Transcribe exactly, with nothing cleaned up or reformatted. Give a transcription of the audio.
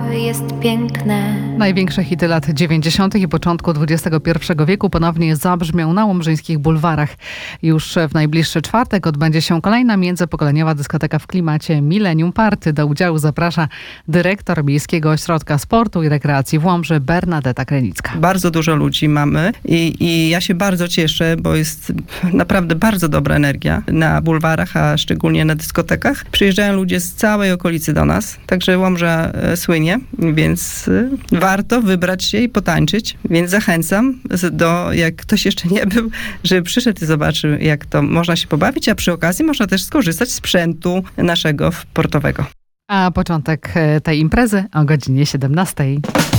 jest piękne. Największe hity lat dziewięćdziesiątych i początku dwudziestego pierwszego wieku ponownie zabrzmią na łomżyńskich bulwarach. Już w najbliższy czwartek odbędzie się kolejna międzypokoleniowa dyskoteka w klimacie Millennium Party. Do udziału zaprasza dyrektor Miejskiego Ośrodka Sportu i Rekreacji w Łomży Bernadeta Krenicka. Bardzo dużo ludzi mamy i, i ja się bardzo cieszę, bo jest naprawdę bardzo dobra energia na bulwarach, a szczególnie na dyskotekach. Przyjeżdżają ludzie z całej okolicy do nas, także Łomża e, słynie, więc e, warto wybrać się i potańczyć, więc zachęcam do, jak ktoś jeszcze nie był, żeby przyszedł i zobaczył, jak to można się pobawić, a przy okazji można też skorzystać z sprzętu naszego portowego. A początek tej imprezy o godzinie siedemnastej.